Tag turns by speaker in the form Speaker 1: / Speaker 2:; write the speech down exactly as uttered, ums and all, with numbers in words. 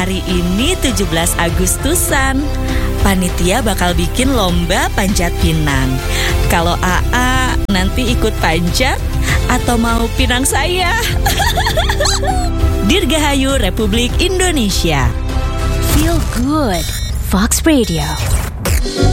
Speaker 1: Hari ini tujuh belas Agustusan. Panitia bakal bikin lomba panjat pinang. Kalau A A nanti ikut panjat atau mau pinang saya? Dirgahayu Republik Indonesia.
Speaker 2: Feel good. Fox Radio.